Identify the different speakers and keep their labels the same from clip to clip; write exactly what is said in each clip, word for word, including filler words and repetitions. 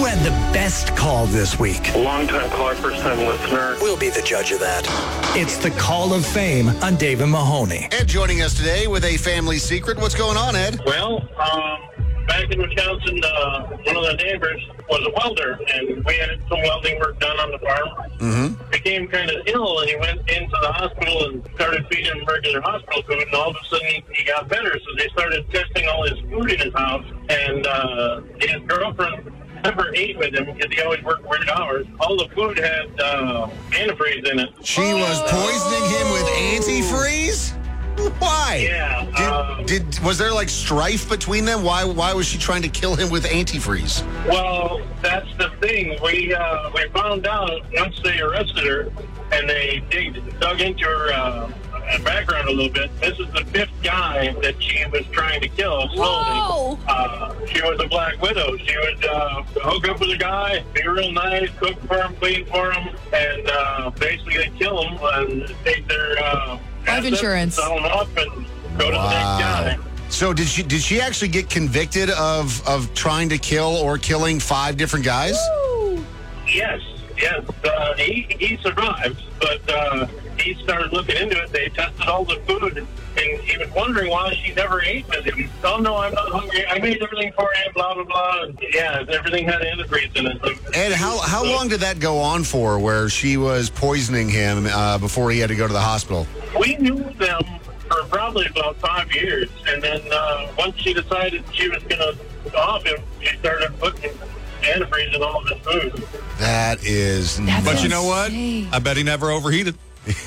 Speaker 1: Who had the best call this week?
Speaker 2: Long-time caller, first-time listener.
Speaker 1: We'll be the judge of that. It's the Call of Fame on Dave and Mahoney.
Speaker 3: Ed joining us today with a family secret. What's going on, Ed?
Speaker 2: Well, um, back in Wisconsin, uh, one of the neighbors was a welder, and we had some welding work done on the farm.
Speaker 3: Mm-hmm.
Speaker 2: Became kind of ill, and he went into the hospital and started feeding him regular hospital food, and all of a sudden he got better. So they started testing all his food in his house, and uh, his girlfriend never ate with him because he always worked weird hours. All the food had uh, antifreeze in it.
Speaker 3: She was poisoning him with antifreeze? Why?
Speaker 2: Yeah.
Speaker 3: Did,
Speaker 2: Um,
Speaker 3: did was there like strife between them? Why why was she trying to kill him with antifreeze?
Speaker 2: Well, that's the thing. We uh, we found out once they arrested her and they dig, dug into her uh, background a little bit. This is the fifth guy that she was trying to kill slowly. Uh, she was a black widow. She would uh, hook up with a guy, be real nice, cook for him, clean for him, and uh, basically they'd kill him and take their uh,
Speaker 4: life insurance,
Speaker 2: sell them up, and go to
Speaker 3: Wow.
Speaker 2: the next guy.
Speaker 3: So did she did she actually get convicted of of trying to kill or killing five different guys?
Speaker 2: Yes, yes. Uh, he he survived, but uh, he started looking into it. They tested all the food, and he was wondering why she never ate with him. Oh, no, I'm not hungry. I made everything for you, blah, blah, blah. And yeah, everything had antifreeze in it. So,
Speaker 3: Ed, how how long did that go on for, where she was poisoning him uh, before he had to go to the hospital?
Speaker 2: we knew them for probably about five years, and then uh, once she decided she was going to off him, she started putting antifreeze in all of his food.
Speaker 3: That is...
Speaker 4: That's
Speaker 5: But you know what?
Speaker 4: insane.
Speaker 5: I bet he never overheated.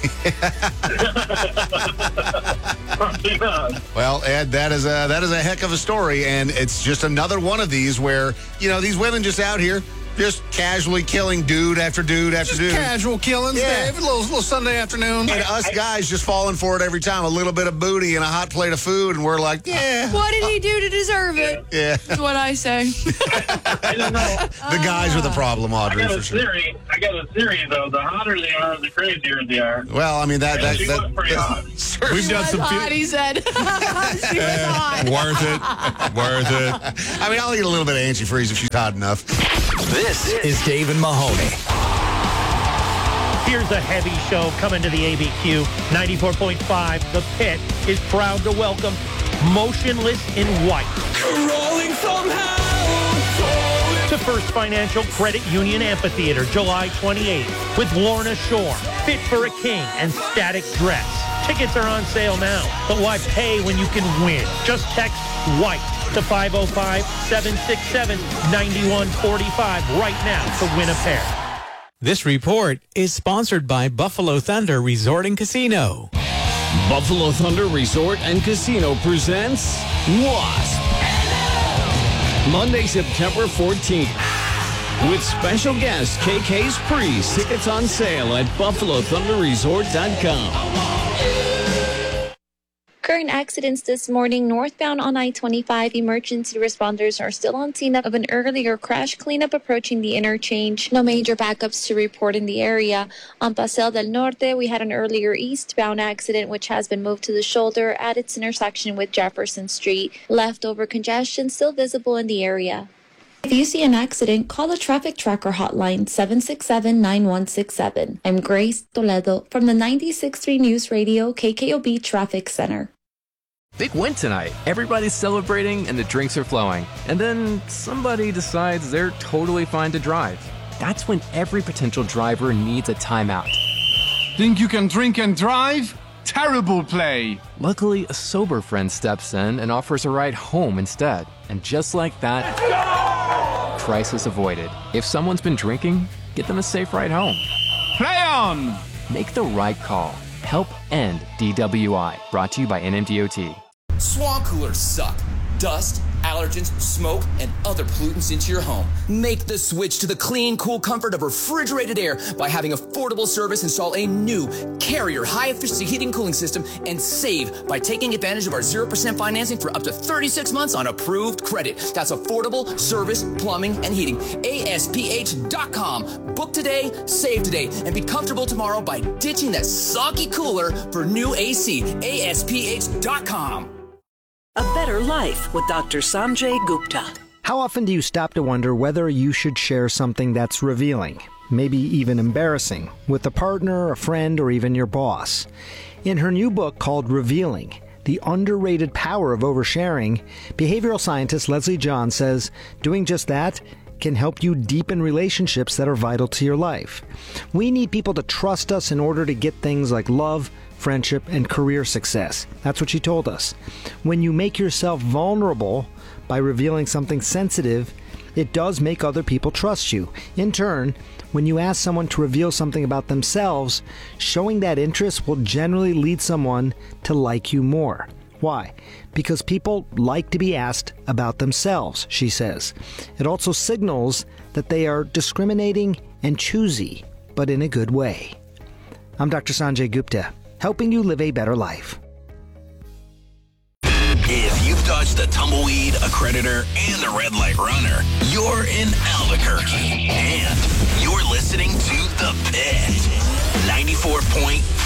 Speaker 3: Well, Ed, that is a that is a heck of a story, and it's just another one of these where, you know, these women just out here just casually killing dude after dude after
Speaker 5: Just
Speaker 3: dude.
Speaker 5: casual killings,
Speaker 3: Yeah.
Speaker 5: Dave. A little, little Sunday afternoon.
Speaker 3: And us guys just falling for it every time. A little bit of booty and a hot plate of food, and we're like, yeah.
Speaker 4: What did he do to deserve it?
Speaker 3: Yeah.
Speaker 4: That's what I say.
Speaker 2: I don't know.
Speaker 3: The guys are the problem,
Speaker 2: I
Speaker 3: Audrey,
Speaker 2: got
Speaker 3: for
Speaker 2: a
Speaker 3: sure.
Speaker 2: theory. I got a theory, though. The hotter they are, the crazier they are.
Speaker 3: Well, I mean, that... that,
Speaker 2: She
Speaker 3: that,
Speaker 2: was pretty hot.
Speaker 5: We've done
Speaker 4: That's
Speaker 5: some...
Speaker 4: hot, he said. She was hot.
Speaker 5: Worth it. Worth it.
Speaker 3: I mean, I'll eat a little bit of antifreeze if she's hot enough.
Speaker 1: This is Dave and Mahoney.
Speaker 6: Here's a heavy show coming to the A B Q. ninety-four point five, The Pit is proud to welcome Motionless in White to First Financial Credit Union Amphitheater, July twenty-eighth, with Lorna Shore, Fit for a King, and Static Dress. Tickets are on sale now, but why pay when you can win? Just text WHITE to five oh five, seven six seven, nine one four five right now to win a pair.
Speaker 7: This report is sponsored by Buffalo Thunder Resort and Casino.
Speaker 8: Buffalo Thunder Resort and Casino presents Wasp. Monday, September fourteenth. With special guest K K's Priest. Tickets on sale at buffalo thunder resort dot com.
Speaker 9: Current accidents this morning, northbound on I twenty-five. Emergency responders are still on scene of an earlier crash cleanup approaching the interchange. No major backups to report in the area. On Paseo del Norte, we had an earlier eastbound accident which has been moved to the shoulder at its intersection with Jefferson Street. Leftover congestion still visible in the area. If you see an accident, call the Traffic Tracker hotline seven six seven, nine one six seven. I'm Grace Toledo from the ninety-six point three News Radio K K O B Traffic Center.
Speaker 10: Big win tonight. Everybody's celebrating and the drinks are flowing. And then somebody decides they're totally fine to drive. That's when every potential driver needs a timeout.
Speaker 11: Think you can drink and drive? Terrible play.
Speaker 10: Luckily, a sober friend steps in and offers a ride home instead. And just like that, crisis avoided. If someone's been drinking, get them a safe ride home.
Speaker 11: Play on!
Speaker 10: Make the right call. Help end D W I. Brought to you by N M D O T.
Speaker 12: Swamp coolers suck. Dust, allergens, smoke, and other pollutants into your home. Make the switch to the clean, cool comfort of refrigerated air by having affordable service install a new Carrier high-efficiency heating and cooling system and save by taking advantage of our zero percent financing for up to thirty-six months on approved credit. That's affordable service, plumbing, and heating. A S P H dot com. Book today, save today, and be comfortable tomorrow by ditching that soggy cooler for new A C. A S P H dot com.
Speaker 13: A better life with Doctor Sanjay Gupta. How often do you stop to wonder whether you should share something that's revealing, maybe even embarrassing, with a partner, a friend, or even your boss? In her new book called Revealing, The Underrated Power of Oversharing, behavioral scientist Leslie John says doing just that can help you deepen relationships that are vital to your life. We need people to trust us in order to get things like love, friendship, and career success. That's what she told us. When you make yourself vulnerable by revealing something sensitive, it does make other people trust you. In turn, when you ask someone to reveal something about themselves, showing that interest will generally lead someone to like you more. Why? Because people like to be asked about themselves, she says. It also signals that they are discriminating and choosy, but in a good way. I'm Doctor Sanjay Gupta, helping you live a better life.
Speaker 14: If you've dodged a tumbleweed, a creditor, and a red light runner, you're in Albuquerque. And you're listening to The Pit. ninety-four point